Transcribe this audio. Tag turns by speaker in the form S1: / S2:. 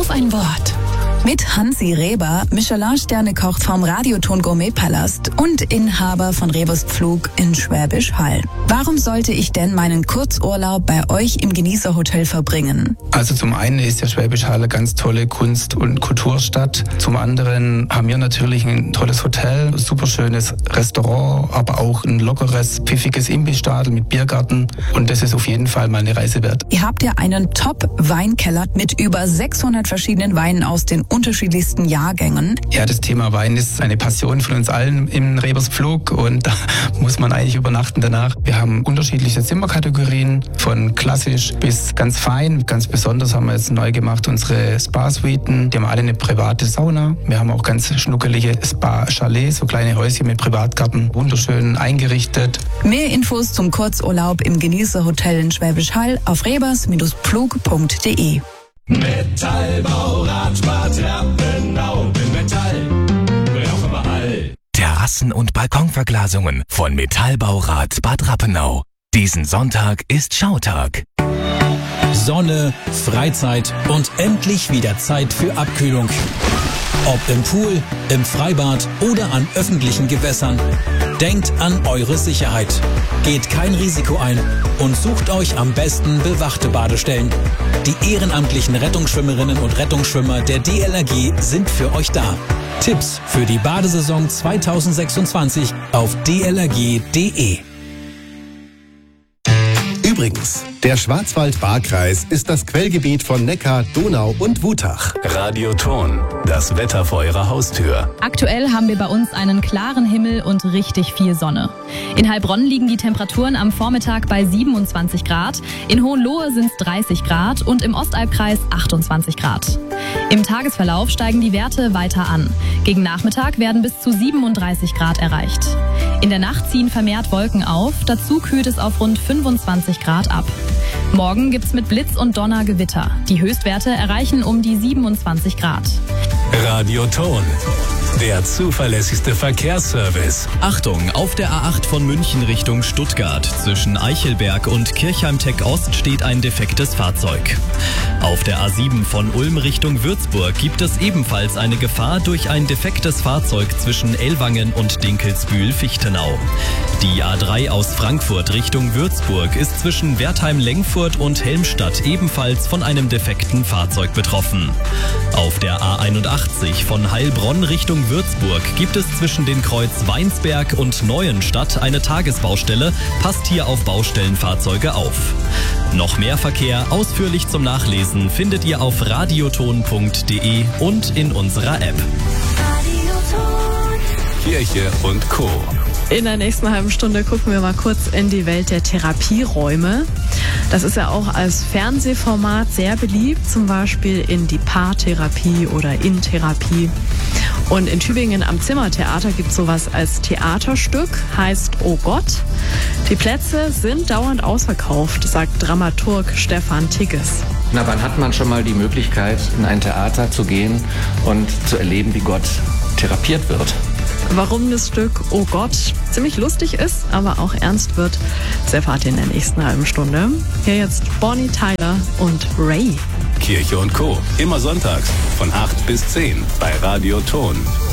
S1: Auf ein Wort. Mit Hansi Reber, Michelin-Sterne-Koch vom Radioton Gourmet-Palast und Inhaber von Rebers Pflug in Schwäbisch Hall. Warum sollte ich denn meinen Kurzurlaub bei euch im Genießerhotel verbringen?
S2: Also zum einen ist ja Schwäbisch Hall eine ganz tolle Kunst- und Kulturstadt. Zum anderen haben wir natürlich ein tolles Hotel, super schönes Restaurant, aber auch ein lockeres, pfiffiges Imbissstadel mit Biergarten. Und das ist auf jeden Fall mal eine Reise wert.
S1: Ihr habt ja einen Top-Weinkeller mit über 600 verschiedenen Weinen aus den unterschiedlichsten Jahrgängen.
S2: Ja, das Thema Wein ist eine Passion von uns allen im Rebers Pflug und da muss man eigentlich übernachten danach. Wir haben unterschiedliche Zimmerkategorien, von klassisch bis ganz fein. Ganz besonders haben wir jetzt neu gemacht unsere Spa-Suiten. Die haben alle eine private Sauna. Wir haben auch ganz schnuckelige Spa-Chalets, so kleine Häuschen mit Privatgarten, wunderschön eingerichtet.
S1: Mehr Infos zum Kurzurlaub im Genießerhotel in Schwäbisch Hall auf rebers-pflug.de.
S3: Metallbau, Radspart, Rappenau, mit Metall brauchen wir all.
S4: Terrassen- und Balkonverglasungen von Metallbaurat Bad Rappenau. Diesen Sonntag ist Schautag.
S5: Sonne, Freizeit und endlich wieder Zeit für Abkühlung. Ob im Pool, im Freibad oder an öffentlichen Gewässern. Denkt an eure Sicherheit. Geht kein Risiko ein und sucht euch am besten bewachte Badestellen. Die ehrenamtlichen Rettungsschwimmerinnen und Rettungsschwimmer der DLRG sind für euch da. Tipps für die Badesaison 2026 auf dlrg.de.
S6: Übrigens, der Schwarzwald-Baar-Kreis ist das Quellgebiet von Neckar, Donau und Wutach.
S4: Radioton, das Wetter vor Ihrer Haustür.
S7: Aktuell haben wir bei uns einen klaren Himmel und richtig viel Sonne. In Heilbronn liegen die Temperaturen am Vormittag bei 27 Grad, in Hohenlohe sind es 30 Grad und im Ostalbkreis 28 Grad. Im Tagesverlauf steigen die Werte weiter an. Gegen Nachmittag werden bis zu 37 Grad erreicht. In der Nacht ziehen vermehrt Wolken auf, dazu kühlt es auf rund 25 Grad ab. Morgen gibt's mit Blitz und Donner Gewitter. Die Höchstwerte erreichen um die 27 Grad.
S4: Radioton, der zuverlässigste Verkehrsservice.
S8: Achtung, auf der A8 von München Richtung Stuttgart. Zwischen Eichelberg und Kirchheim-Tech Ost steht ein defektes Fahrzeug. Auf der A7 von Ulm Richtung Würzburg gibt es ebenfalls eine Gefahr durch ein defektes Fahrzeug zwischen Ellwangen und Dinkelsbühl-Fichtenau. Die A3 aus Frankfurt Richtung Würzburg ist zwischen Wertheim-Lengfurt und Helmstadt ebenfalls von einem defekten Fahrzeug betroffen. Auf der A81 von Heilbronn Richtung Würzburg gibt es zwischen den Kreuz Weinsberg und Neuenstadt eine Tagesbaustelle. Passt hier auf Baustellenfahrzeuge auf. Noch mehr Verkehr ausführlich zum Nachlesen findet ihr auf radioton.de und in unserer App.
S4: Kirche und Co.
S9: In der nächsten halben Stunde gucken wir mal kurz in die Welt der Therapieräume. Das ist ja auch als Fernsehformat sehr beliebt, zum Beispiel in die Paartherapie oder in Therapie. Und in Tübingen am Zimmertheater gibt es sowas als Theaterstück, heißt Oh Gott. Die Plätze sind dauernd ausverkauft, sagt Dramaturg Stefan Tigges.
S10: Na, wann hat man schon mal die Möglichkeit, in ein Theater zu gehen und zu erleben, wie Gott therapiert wird?
S9: Warum das Stück Oh Gott ziemlich lustig ist, aber auch ernst wird, das erfahrt ihr in der nächsten halben Stunde. Hier jetzt Bonnie Tyler und Ray.
S4: Kirche und Co. Immer sonntags von 8 bis 10 bei Radioton.